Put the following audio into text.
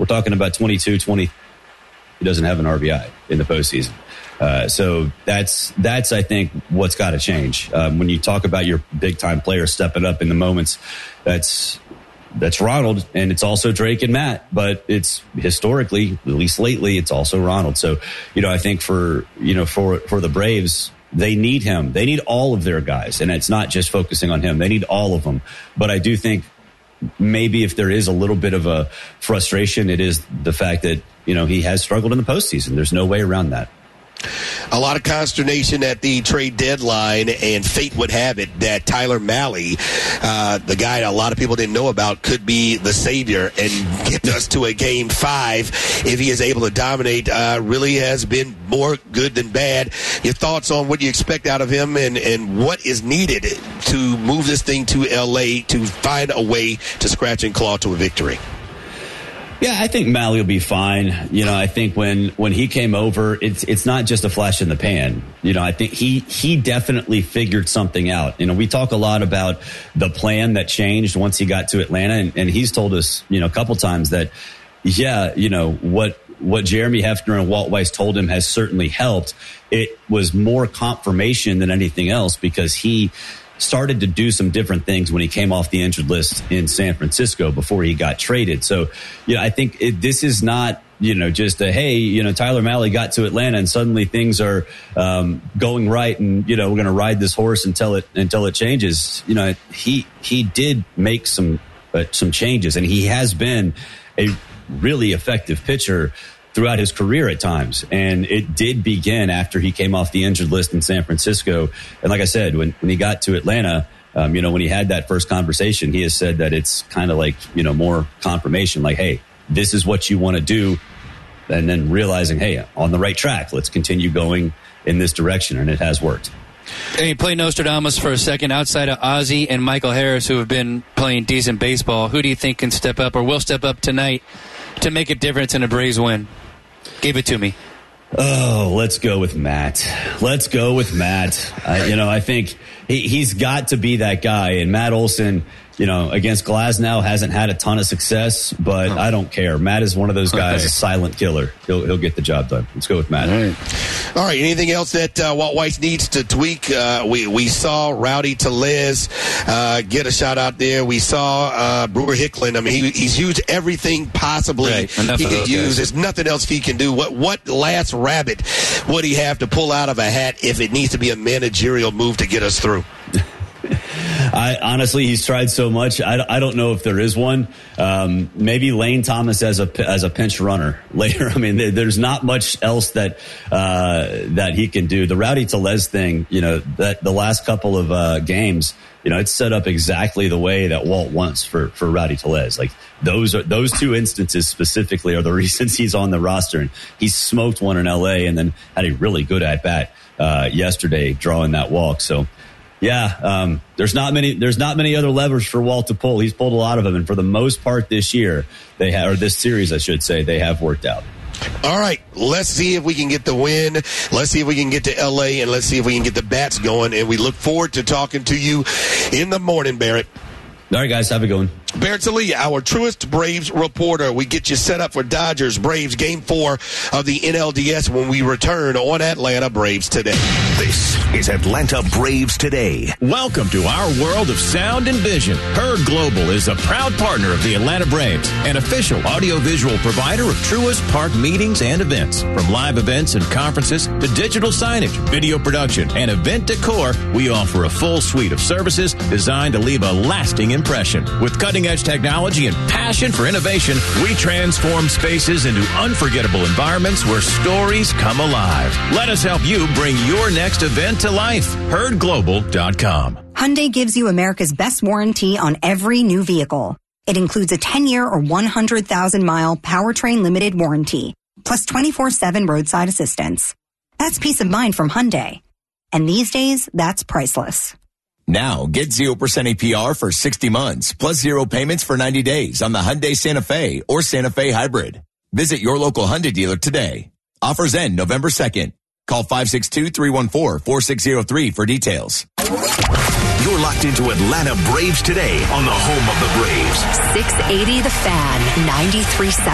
We're talking about 22, 20. He doesn't have an RBI in the postseason. So that's I think what's got to change. When you talk about your big time players stepping up in the moments, that's Ronald, and it's also Drake and Matt, but it's historically, at least lately, it's also Ronald. So, I think for the Braves, they need him. They need all of their guys, and it's not just focusing on him. They need all of them. But I do think maybe if there is a little bit of a frustration, it is the fact that, he has struggled in the postseason. There's no way around that. A lot of consternation at the trade deadline, and fate would have it that Tyler Mahle, the guy a lot of people didn't know about, could be the savior and get us to a Game 5 if he is able to dominate. Really has been more good than bad. Your thoughts on what you expect out of him and what is needed to move this thing to L.A. to find a way to scratch and claw to a victory? Yeah, I think Mahle will be fine. I think when he came over, it's not just a flash in the pan. I think he definitely figured something out. We talk a lot about the plan that changed once he got to Atlanta, and he's told us, a couple times that, what Jeremy Hefner and Walt Weiss told him has certainly helped. It was more confirmation than anything else because he started to do some different things when he came off the injured list in San Francisco before he got traded. So, I think this is not, just a, hey, Tyler Mahle got to Atlanta and suddenly things are going right and, we're going to ride this horse until it changes. He did make some changes, and he has been a really effective pitcher throughout his career at times. And it did begin after he came off the injured list in San Francisco. And like I said, when he got to Atlanta, when he had that first conversation, he has said that it's kind of like, more confirmation, like, hey, this is what you want to do. And then realizing, hey, on the right track, let's continue going in this direction. And it has worked. Hey, play Nostradamus for a second. Outside of Ozzie and Michael Harris, who have been playing decent baseball, who do you think can step up or will step up tonight to make a difference in a Braves win? Give it to me. Oh, let's go with Matt. I think he's got to be that guy. And Matt Olson, against Glasnow hasn't had a ton of success, but I don't care. Matt is one of those guys, a silent killer. He'll get the job done. Let's go with Matt. All right. Anything else that Walt Weiss needs to tweak? We saw Rowdy Tellez get a shot out there. We saw Brewer Hicklin. I mean, he's used everything possibly he could use. There's nothing else he can do. What last rabbit would he have to pull out of a hat if it needs to be a managerial move to get us through? Honestly, he's tried so much. I don't know if there is one. Maybe Lane Thomas as a pinch runner later. I mean, there's not much else that he can do. The Rowdy Tellez thing, that the last couple of games, it's set up exactly the way that Walt wants for Rowdy Tellez. Like those two instances specifically are the reasons he's on the roster. And he smoked one in LA and then had a really good at bat yesterday, drawing that walk. So. Yeah, there's not many other levers for Walt to pull. He's pulled a lot of them, and for the most part this year, or this series, I should say, they have worked out. All right, let's see if we can get the win. Let's see if we can get to L.A., and let's see if we can get the bats going. And we look forward to talking to you in the morning, Barrett. All right, guys, have a good one. Barrett Sallee, our truest Braves reporter. We get you set up for Dodgers Braves Game 4 of the NLDS when we return on Atlanta Braves Today. This is Atlanta Braves Today. Welcome to our world of sound and vision. Herd Global is a proud partner of the Atlanta Braves, an official audiovisual provider of Truist Park meetings and events. From live events and conferences to digital signage, video production, and event decor, we offer a full suite of services designed to leave a lasting impression. With cutting-edge technology and passion for innovation, we transform spaces into unforgettable environments where stories come alive. Let us help you bring your next event to life. HerdGlobal.com. Hyundai gives you America's best warranty on every new vehicle. It includes a 10-year or 100,000-mile powertrain limited warranty, plus 24/7 roadside assistance. That's peace of mind from Hyundai. And these days, that's priceless. Now, get 0% APR for 60 months, plus 0 payments for 90 days on the Hyundai Santa Fe or Santa Fe Hybrid. Visit your local Hyundai dealer today. Offers end November 2nd. Call 562-314-4603 for details. You're locked into Atlanta Braves Today on the home of the Braves. 680 The Fan, 93.7.